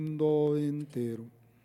mundo entero.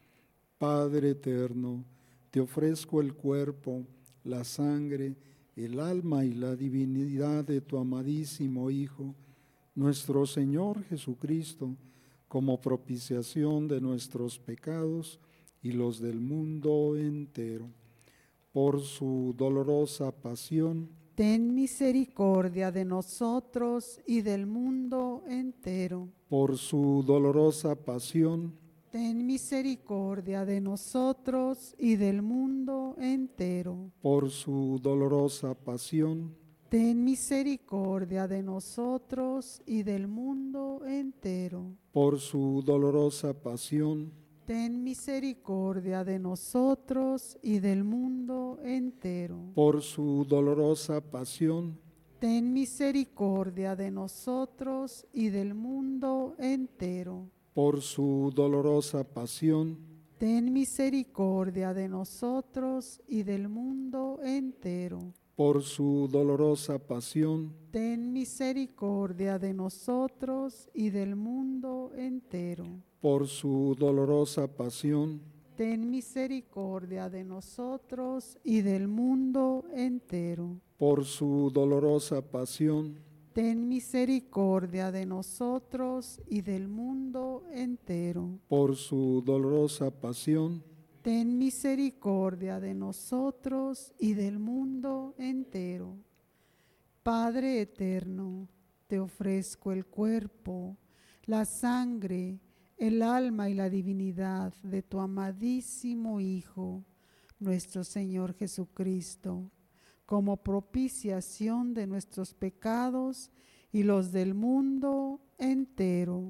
Padre eterno, te ofrezco el cuerpo, la sangre, el alma y la divinidad de tu amadísimo Hijo, nuestro Señor Jesucristo, como propiciación de nuestros pecados y los del mundo entero. Por su dolorosa pasión, ten misericordia de nosotros y del mundo entero. por su dolorosa pasión, Ten misericordia de nosotros y del mundo entero. por su dolorosa pasión, Ten misericordia de nosotros y del mundo entero. por su dolorosa pasión, Ten misericordia de nosotros y del mundo entero. por su dolorosa pasión, Ten misericordia de nosotros y del mundo entero. por su dolorosa pasión, Ten misericordia de nosotros y del mundo entero. por su dolorosa pasión, Ten misericordia de nosotros y del mundo entero. por su dolorosa pasión, Ten misericordia de nosotros y del mundo entero. por su dolorosa pasión, Ten misericordia de nosotros y del mundo entero. por su dolorosa pasión, Ten misericordia de nosotros y del mundo entero. Padre eterno, te ofrezco el cuerpo, la sangre, el alma y la divinidad de tu amadísimo Hijo, nuestro Señor Jesucristo, como propiciación de nuestros pecados y los del mundo entero.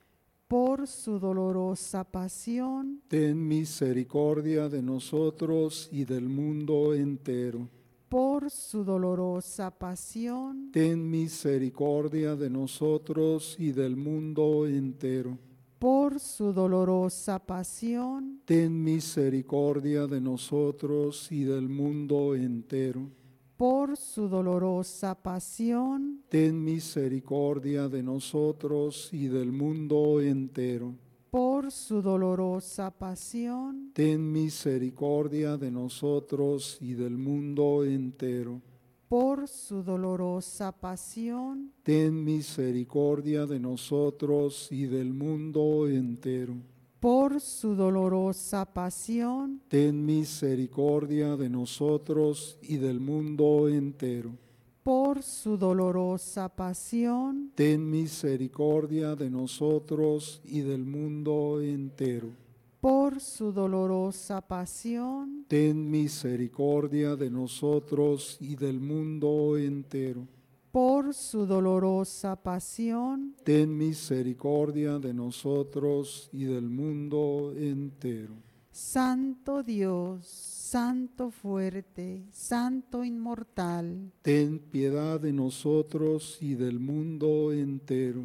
Por su dolorosa pasión, ten misericordia de nosotros y del mundo entero. por su dolorosa pasión, Ten misericordia de nosotros y del mundo entero. por su dolorosa pasión, Ten misericordia de nosotros y del mundo entero. por su dolorosa pasión, Ten misericordia de nosotros y del mundo entero. por su dolorosa pasión, Ten misericordia de nosotros y del mundo entero. por su dolorosa pasión, Ten misericordia de nosotros y del mundo entero. por su dolorosa pasión, Ten misericordia de nosotros y del mundo entero. por su dolorosa pasión, Ten misericordia de nosotros y del mundo entero. por su dolorosa pasión, Ten misericordia de nosotros y del mundo entero. por su dolorosa pasión, Ten misericordia de nosotros y del mundo entero. Santo Dios, Santo fuerte, Santo inmortal, Ten piedad de nosotros y del mundo entero.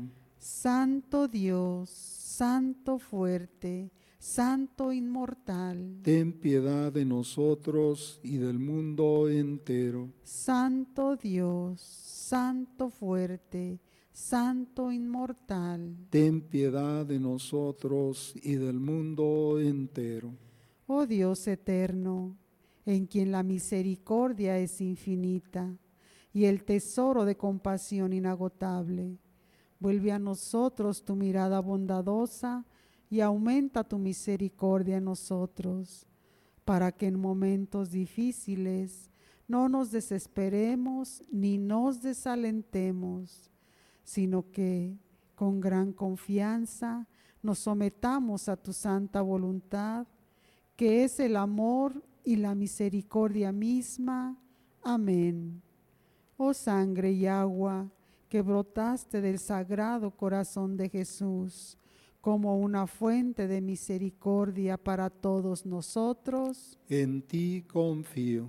Santo Dios, Santo fuerte, Santo inmortal, Ten piedad de nosotros y del mundo entero. Santo Dios, Santo fuerte, Santo inmortal. Ten piedad de nosotros y del mundo entero. Oh Dios eterno, en quien la misericordia es infinita y el tesoro de compasión inagotable, vuelve a nosotros tu mirada bondadosa y aumenta tu misericordia en nosotros, para que en momentos difíciles no nos desesperemos ni nos desalentemos, sino que con gran confianza nos sometamos a tu santa voluntad, que es el amor y la misericordia misma. Amén. Oh sangre y agua que brotaste del sagrado corazón de Jesús, como una fuente de misericordia para todos nosotros, En ti confío.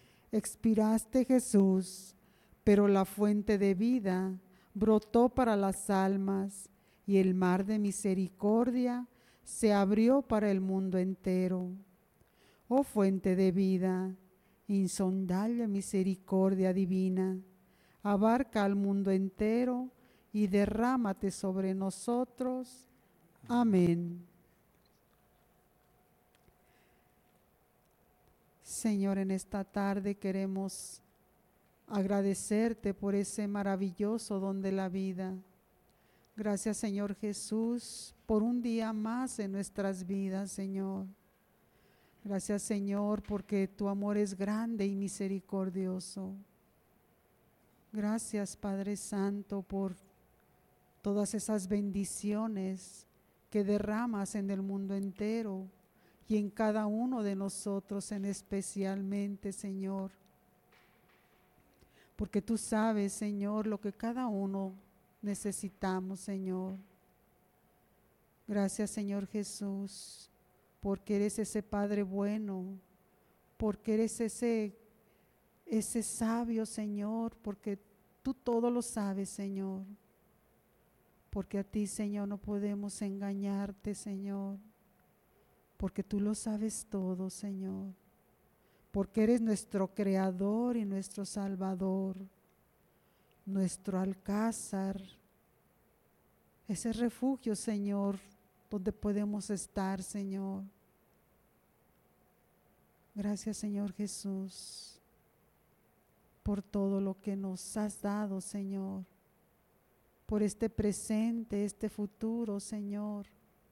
expiraste Jesús, pero la fuente de vida brotó para las almas y el mar de misericordia se abrió para el mundo entero. Oh fuente de vida, insondable misericordia divina, abarca al mundo entero y derrámate sobre nosotros. Amén. Señor, en esta tarde queremos agradecerte por ese maravilloso don de la vida. Gracias, Señor Jesús, por un día más en nuestras vidas, Señor. Gracias, Señor, porque tu amor es grande y misericordioso. Gracias, Padre Santo, por todas esas bendiciones que derramas en el mundo entero y en cada uno de nosotros en especialmente, Señor. Porque tú sabes, Señor, lo que cada uno necesitamos, Señor. Gracias, Señor Jesús, porque eres ese Padre bueno, porque eres ese sabio, Señor, porque tú todo lo sabes, Señor. Porque a ti, Señor, no podemos engañarte, Señor, porque tú lo sabes todo, Señor. Porque eres nuestro Creador y nuestro Salvador, nuestro alcázar, ese refugio, Señor, donde podemos estar, Señor. Gracias, Señor Jesús, por todo lo que nos has dado, Señor, por este presente, este futuro, Señor,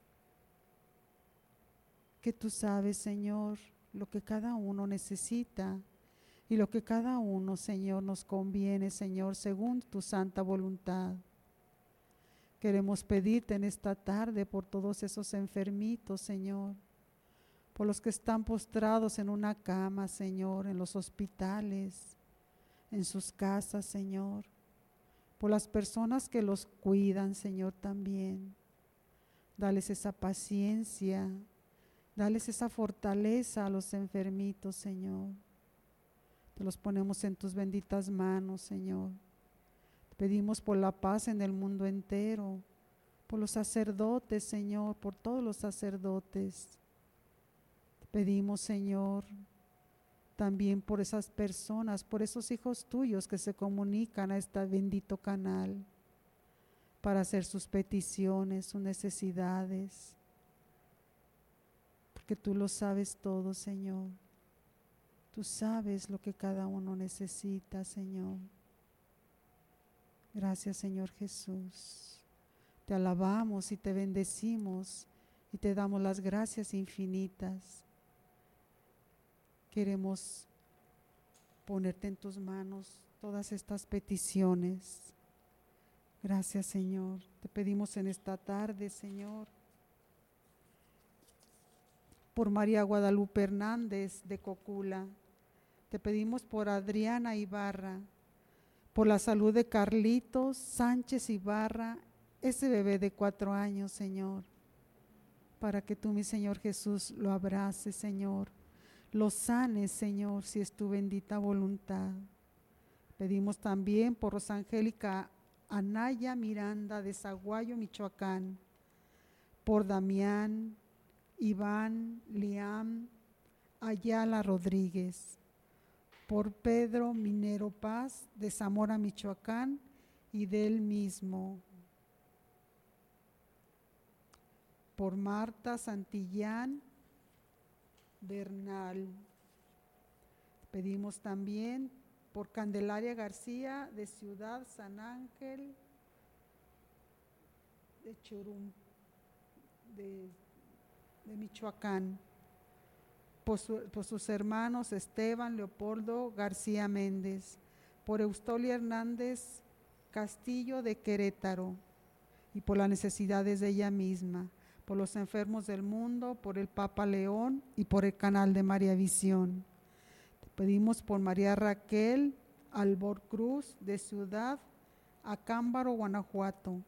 que tú sabes, Señor, lo que cada uno necesita y lo que cada uno, Señor, nos conviene, Señor, según tu santa voluntad. Queremos pedirte en esta tarde por todos esos enfermitos, Señor, por los que están postrados en una cama, Señor, en los hospitales, en sus casas, Señor, por las personas que los cuidan, Señor, también. Dales esa paciencia, dales esa fortaleza a los enfermitos, Señor. Te los ponemos en tus benditas manos, Señor. Te pedimos por la paz en el mundo entero, por los sacerdotes, Señor, por todos los sacerdotes. Te pedimos, Señor, también por esas personas, por esos hijos tuyos que se comunican a este bendito canal para hacer sus peticiones, sus necesidades. Que tú lo sabes todo, Señor. Tú sabes lo que cada uno necesita, Señor. Gracias, Señor Jesús. Te alabamos y te bendecimos y te damos las gracias infinitas. Queremos ponerte en tus manos todas estas peticiones. Gracias, Señor. Te pedimos en esta tarde, Señor, por María Guadalupe Hernández de Cocula. Te pedimos por Adriana Ibarra, por la salud de Carlitos Sánchez Ibarra, ese bebé de 4 años, Señor, para que tú, mi Señor Jesús, lo abraces, Señor, lo sanes, Señor, si es tu bendita voluntad. Pedimos también por Rosangélica Anaya Miranda de Zaguayo, Michoacán, por Damián, Iván, Liam, Ayala Rodríguez, por Pedro Minero Paz de Zamora, Michoacán, y del mismo, por Marta Santillán Bernal. Pedimos también por Candelaria García de Ciudad San Ángel, de Churum, de Michoacán, por sus hermanos Esteban Leopoldo García Méndez, por Eustolia Hernández Castillo de Querétaro, y por las necesidades de ella misma, por los enfermos del mundo, por el Papa León y por el canal de María Visión. Te pedimos por María Raquel Albor Cruz de Ciudad Acámbaro, Guanajuato,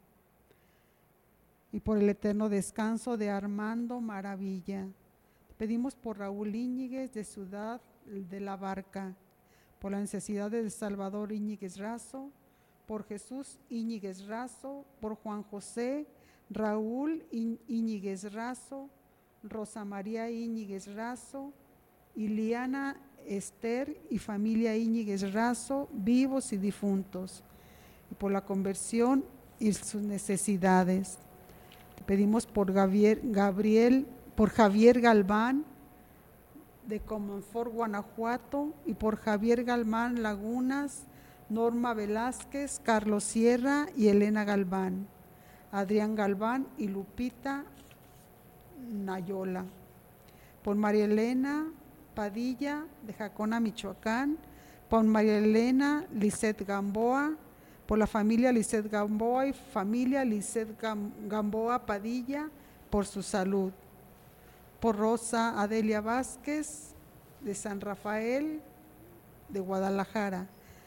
y por el eterno descanso de Armando Maravilla. Pedimos por Raúl Íñiguez de Ciudad de la Barca, por las necesidades de Salvador Íñiguez Razo, por Jesús Íñiguez Razo, por Juan José Raúl Íñiguez Razo, Rosa María Íñiguez Razo, Iliana Esther y familia Íñiguez Razo, vivos y difuntos, y por la conversión y sus necesidades. Pedimos por Javier Galván de Comonfort, Guanajuato, y por Javier Galván Lagunas, Norma Velázquez, Carlos Sierra y Elena Galván, Adrián Galván y Lupita Nayola. Por María Elena Padilla, de Jacona, Michoacán, por María Elena Lisset Gamboa, por la familia Lisset Gamboa y familia Lisset Gamboa Padilla, por su salud. Por Rosa Adelia Vázquez, de San Rafael, de Guadalajara.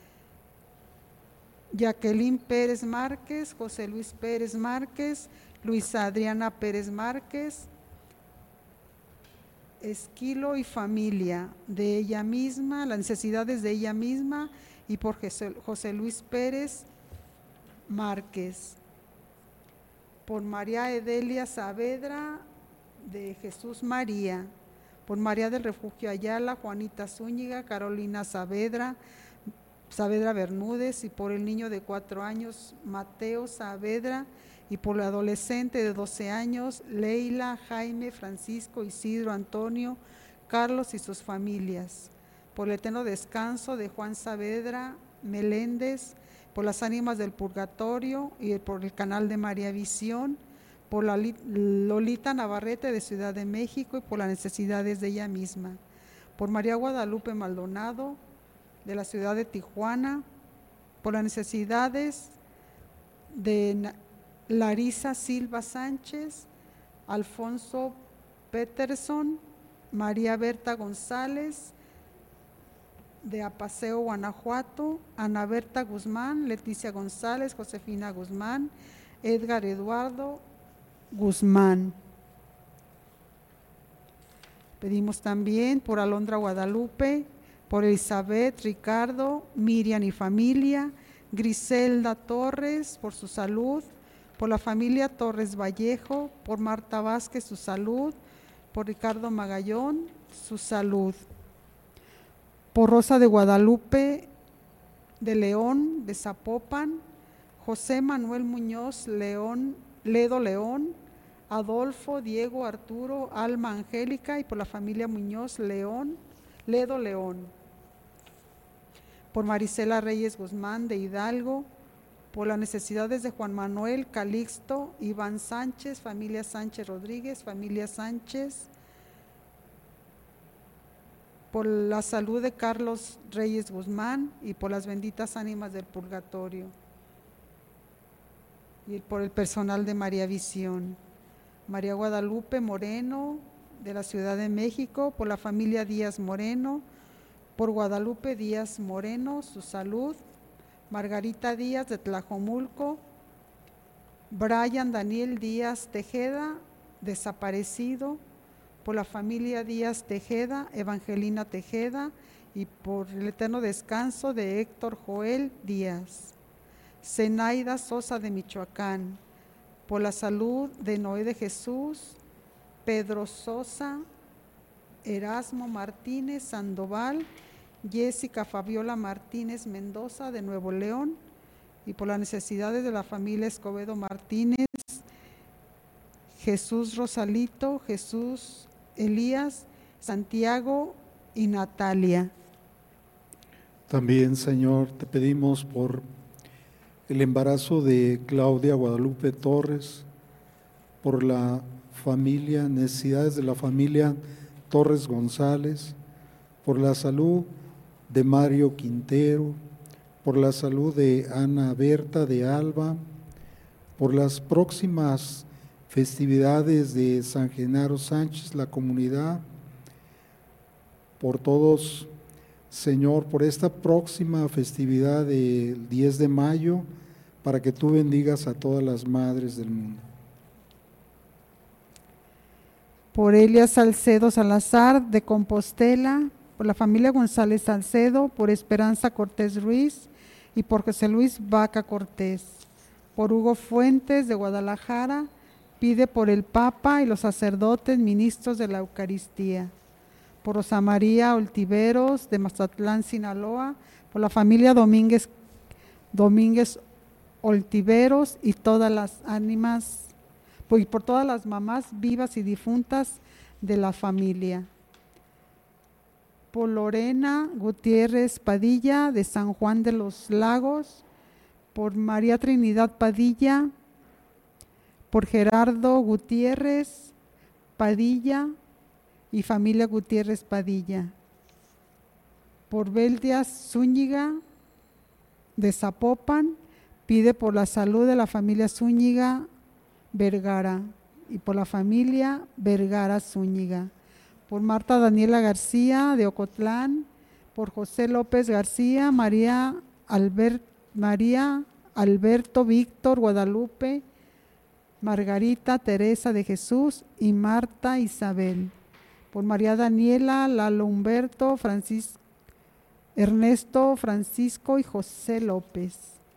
Jacqueline Pérez Márquez, José Luis Pérez Márquez, Luisa Adriana Pérez Márquez, Esquilo y familia, de ella misma, las necesidades de ella misma, y por José Luis Pérez Márquez. Por María Edelia Saavedra, de Jesús María. Por María del Refugio Ayala, Juanita Zúñiga, Carolina Saavedra Bermúdez, y por el niño de 4 años, Mateo Saavedra, y por el adolescente de 12 años, Leila, Jaime, Francisco, Isidro, Antonio, Carlos y sus familias. Por el eterno descanso de Juan Saavedra Meléndez, por las ánimas del purgatorio y por el canal de María Visión, por la Lolita Navarrete de Ciudad de México y por las necesidades de ella misma. Por María Guadalupe Maldonado de la ciudad de Tijuana, por las necesidades de Larisa Silva Sánchez, Alfonso Peterson, María Berta González, de Apaseo, Guanajuato, Ana Berta Guzmán, Leticia González, Josefina Guzmán, Edgar Eduardo Guzmán. Pedimos también por Alondra Guadalupe, por Elizabeth, Ricardo, Miriam y familia, Griselda Torres, por su salud, por la familia Torres Vallejo, por Marta Vázquez, su salud, por Ricardo Magallón, su salud. Por Rosa de Guadalupe de León, de Zapopan, José Manuel Muñoz Ledo León, Adolfo, Diego, Arturo, Alma Angélica, y por la familia Muñoz Ledo León. Por Marisela Reyes Guzmán de Hidalgo, por las necesidades de Juan Manuel, Calixto, Iván Sánchez, familia Sánchez Rodríguez, familia Sánchez, por la salud de Carlos Reyes Guzmán y por las benditas ánimas del purgatorio, y por el personal de María Visión. María Guadalupe Moreno, de la Ciudad de México, por la familia Díaz Moreno, por Guadalupe Díaz Moreno, su salud. Margarita Díaz de Tlajomulco, Brian Daniel Díaz Tejeda, desaparecido, por la familia Díaz Tejeda, Evangelina Tejeda, y por el eterno descanso de Héctor Joel Díaz. Zenaida Sosa de Michoacán, por la salud de Noé de Jesús, Pedro Sosa, Erasmo Martínez Sandoval, Jessica Fabiola Martínez Mendoza de Nuevo León, y por las necesidades de la familia Escobedo Martínez, Jesús Rosalito, Jesús Elías, Santiago y Natalia. También, Señor, te pedimos por el embarazo de Claudia Guadalupe Torres, por la familia, necesidades de la familia Torres González, por la salud de Mario Quintero, por la salud de Ana Berta de Alba, por las próximas festividades de San Genaro Sánchez, la comunidad, por todos, Señor, por esta próxima festividad del 10 de mayo, para que tú bendigas a todas las madres del mundo. Por Elia Salcedo Salazar de Compostela, por la familia González Salcedo, por Esperanza Cortés Ruiz y por José Luis Vaca Cortés. Por Hugo Fuentes de Guadalajara, pide por el Papa y los sacerdotes ministros de la Eucaristía. Por Rosa María Oltiveros de Mazatlán, Sinaloa, por la familia Domínguez Oltiveros y todas las ánimas, por todas las mamás vivas y difuntas de la familia. por Lorena Gutiérrez Padilla de San Juan de los Lagos, por María Trinidad Padilla, por Gerardo Gutiérrez Padilla y familia Gutiérrez Padilla, por Beldia Zúñiga de Zapopan, pide por la salud de la familia Zúñiga Vergara y por la familia Vergara Zúñiga, por Marta Daniela García de Ocotlán, por José López García, María Alberto Víctor Guadalupe, Margarita Teresa de Jesús y Marta Isabel, por María Daniela, Lalo Humberto, Ernesto Francisco y José López.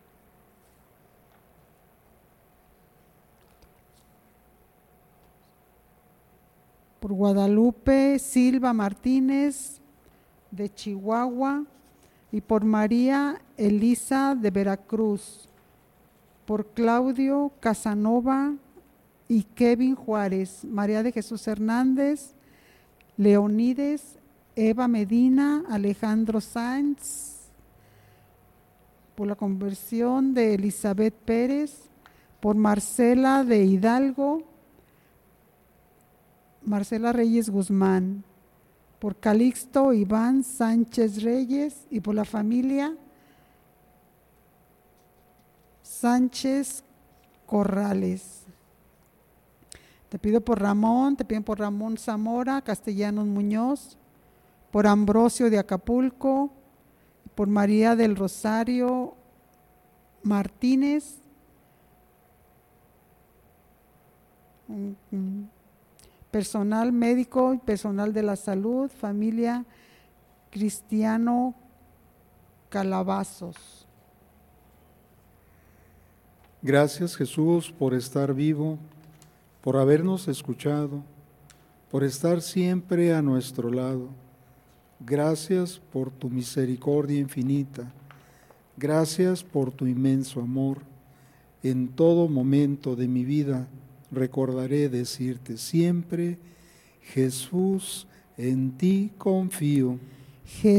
Por Guadalupe Silva Martínez de Chihuahua y por María Elisa de Veracruz, por Claudio Casanova y Kevin Juárez, María de Jesús Hernández, Leonides, Eva Medina, Alejandro Sáenz, por la conversión de Elizabeth Pérez, por Marcela de Hidalgo, Marcela Reyes Guzmán, por Calixto Iván Sánchez Reyes y por la familia Sánchez Corrales. Te piden por Ramón Zamora Castellanos Muñoz, por Ambrosio de Acapulco, por María del Rosario Martínez, personal médico y personal de la salud, familia Cristiano Calabazos. Gracias, Jesús, por estar vivo, por habernos escuchado, por estar siempre a nuestro lado. Gracias por tu misericordia infinita. Gracias por tu inmenso amor. En todo momento de mi vida recordaré decirte siempre: Jesús, en ti confío.